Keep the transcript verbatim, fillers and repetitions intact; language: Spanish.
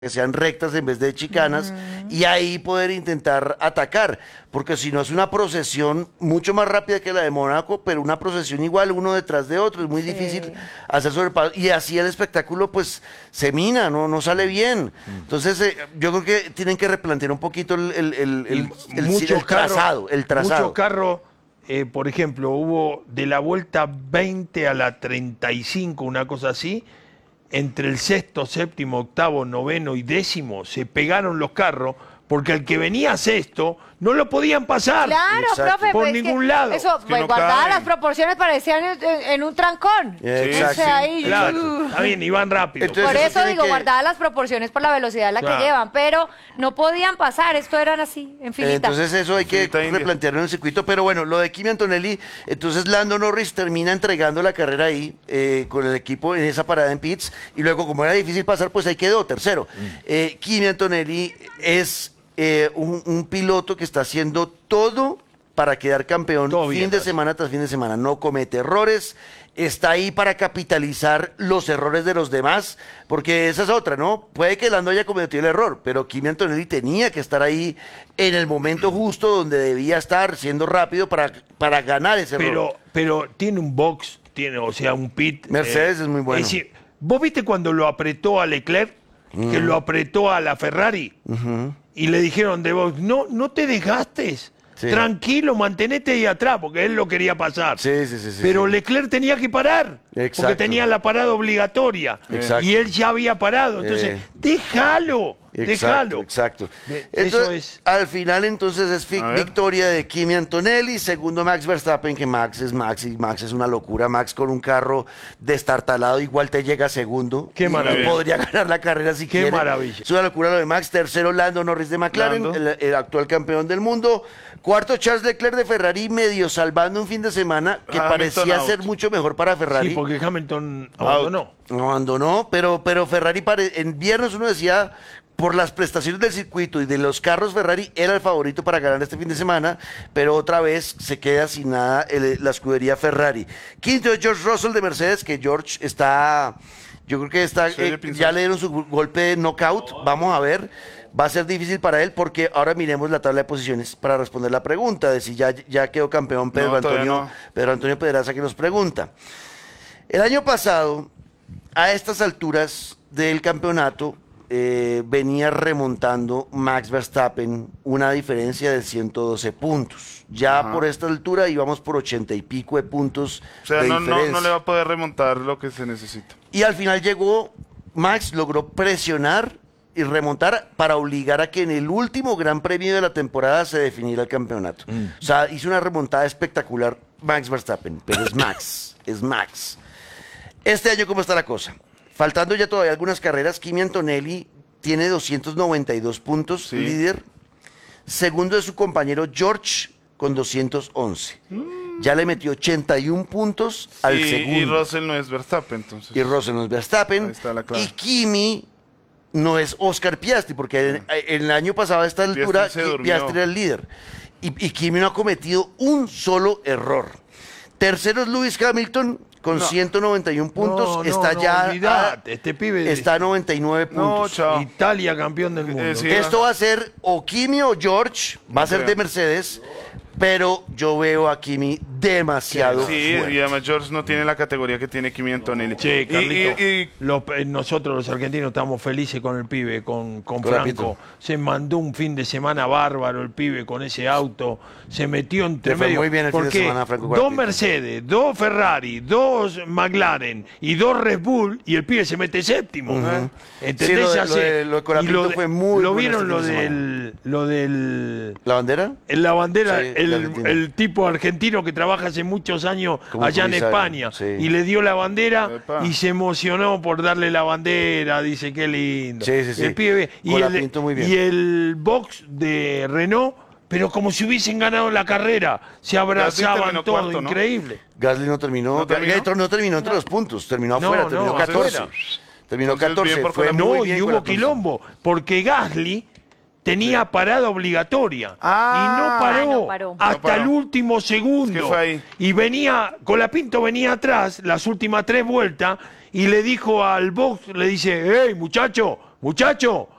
que sean rectas en vez de chicanas, uh-huh. y ahí poder intentar atacar, porque si no es una procesión mucho más rápida que la de Mónaco, pero una procesión igual uno detrás de otro, es muy sí. difícil hacer sobrepaso, y así el espectáculo pues se mina, no, no sale bien. Uh-huh. Entonces eh, yo creo que tienen que replantear un poquito el, el, el, el, el, mucho el trazado, el trazado. Muchos carros, eh, por ejemplo, hubo de la vuelta veinte a la treinta y cinco, una cosa así, entre el sexto, séptimo, octavo, noveno y décimo se pegaron los carros porque al que venía sexto no lo podían pasar. Claro, profe, por pues ningún es lado. Eso, que pues, no guardadas caen. las proporciones parecían en, en, en un trancón. Sí, exacto. O sea, ahí, claro, uh. está bien, iban rápido. Entonces, por eso, eso digo, que... guardadas las proporciones por la velocidad a la claro. que llevan, pero no podían pasar, esto eran así, en filita. Entonces eso hay que replantearlo en el circuito, pero bueno, lo de Kimi Antonelli, entonces Lando Norris termina entregando la carrera ahí eh, con el equipo en esa parada en pits, y luego como era difícil pasar, pues ahí quedó, tercero. Mm. Eh, Kimi Antonelli es eh, un, un piloto que está haciendo todo para quedar campeón todo fin bien, de semana tras fin de semana, no comete errores, está ahí para capitalizar los errores de los demás, porque esa es otra, ¿no? Puede que Lando haya cometido el error, pero Kimi Antonelli tenía que estar ahí en el momento justo donde debía estar, siendo rápido para, para ganar ese pero, error. Pero tiene un box, tiene, o sea, un pit. Mercedes eh, es muy bueno. Es decir, ¿vos viste cuando lo apretó a Leclerc? Mm. Que lo apretó a la Ferrari. Uh-huh. Y le dijeron de vos, no, no te dejaste. Sí. Tranquilo, mantenete ahí atrás, porque él lo quería pasar. Sí, sí, sí, sí, Pero sí. Leclerc tenía que parar, exacto. porque tenía la parada obligatoria. Exacto. Y él ya había parado. Entonces, eh. déjalo, exacto, déjalo. Exacto. De, entonces, eso es. Al final, entonces, es victoria de Kimi Antonelli, segundo Max Verstappen, que Max es Max, y Max es una locura. Max con un carro destartalado, igual te llega segundo. Qué maravilla. Podría ganar la carrera si Qué quiere. maravilla. Es una locura lo de Max. Tercero, Lando Norris de McLaren, el, el actual campeón del mundo. Cuarto, Charles Leclerc de Ferrari, medio salvando un fin de semana que Hamilton parecía out. ser mucho mejor para Ferrari. Sí, porque Hamilton abandonó. No abandonó, pero, pero Ferrari, pare... en viernes uno decía, por las prestaciones del circuito y de los carros, Ferrari era el favorito para ganar este fin de semana, pero otra vez se queda sin nada el, la escudería Ferrari. Quinto, George Russell de Mercedes, que George está, yo creo que está, eh, ya le dieron su golpe de knockout, vamos a ver. Va a ser difícil para él porque ahora miremos la tabla de posiciones para responder la pregunta de si ya, ya quedó campeón Pedro, no, Antonio, no. Pedro Antonio Pedraza, que nos pregunta. El año pasado, a estas alturas del campeonato, eh, venía remontando Max Verstappen una diferencia de ciento doce puntos. Ya Ajá. por esta altura íbamos por ochenta y pico de puntos. O sea, de no, diferencia. no, no le va a poder remontar lo que se necesita. Y al final llegó, Max logró presionar y remontar para obligar a que en el último gran premio de la temporada se definiera el campeonato. Mm. O sea, hizo una remontada espectacular Max Verstappen, pero es Max, es Max. Este año, ¿cómo está la cosa? Faltando ya todavía algunas carreras, Kimi Antonelli tiene doscientos noventa y dos puntos, sí. líder. Segundo es su compañero George con doscientos once. Mm. Ya le metió ochenta y un puntos sí, al segundo. Y Russell no es Verstappen, entonces. Y Russell no es Verstappen. Ahí está la clave. Y Kimi no es Oscar Piastri, porque en, en el año pasado a esta altura Piastri, Piastri era el líder. Y, y Kimi no ha cometido un solo error. Tercero es Lewis Hamilton con no. ciento noventa y un puntos. No, no, está no, ya olvidate, este pibe está a noventa y nueve puntos. No, Italia campeón del mundo. Eh, sí, Esto va a ser o Kimi o George, va a ser de Mercedes. Pero yo veo a Kimi demasiado sí, fuerte. Y además George no tiene la categoría que tiene Kimi Antonelli. Sí, Carlito, y, y, y... Los, nosotros los argentinos estamos felices con el pibe, con, con Franco. Se mandó un fin de semana bárbaro el pibe con ese auto. Se metió entre medio. Muy bien el porque fin de semana, Franco dos Guarpito. Mercedes, dos Ferrari, dos McLaren y dos Red Bull y el pibe se mete séptimo. Uh-huh. ¿Entendés? Sí, lo, de, lo, de, lo de Corapito lo de, fue muy ¿Lo bueno vieron este lo del, lo del... ¿La bandera? En la bandera, Sí, el, la el tipo argentino que trabaja hace muchos años como allá en comisario, España sí. y le dio la bandera Epa. y se emocionó por darle la bandera, dice qué lindo. Sí, sí, sí. El pibe, y, el, muy bien. y el box de Renault, pero como si hubiesen ganado la carrera, se abrazaban todo, cuarto, ¿no? increíble. Gasly no terminó, ¿No terminó? no terminó entre no. los puntos, terminó No, afuera, no, terminó catorce. afuera. Terminó Entonces, catorce, bien por fue Colombia. muy No, bien y con hubo la quilombo, porque Gasly tenía parada obligatoria Ah, y no paró, ah, no paró. hasta No paró. el último segundo. ¿Qué fue ahí? Y venía, Colapinto venía atrás las últimas tres vueltas y le dijo al box, le dice, hey muchacho, muchacho,